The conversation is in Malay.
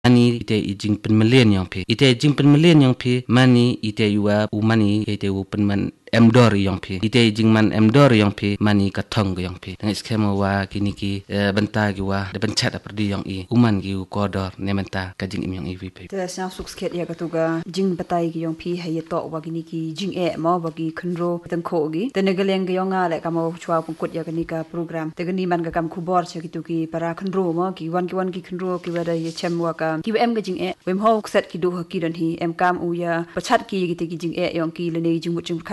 Mani ite ijing penmelian yang pi. Ite ijing penmelian yang pi. Mani ite yuwa umani ite penman emdor yang pi. Ite ijing man emdor yang pi. Mani katong yang pi. Dengan skema wa kini ki benta ki wa de pencet aperdi yang i. Uman ki kodor ne menta kajing im yang i pi. Te sang sukset ya katuga jing batai ki yang pi haye tok wa kini ki jing mo bagi khnro tengko gi. Te negeleng ki yang ale kamo chwa pungkut ya kini ka program. Te gani man ka kam khubor che gitu ki para khnro mo ki wan ki khnro ki wada ye chem wa ka ki em ga jing wem ho set ki do ki dan hi em kam u ya pachat ki gitu ki jing yang ki le ne jing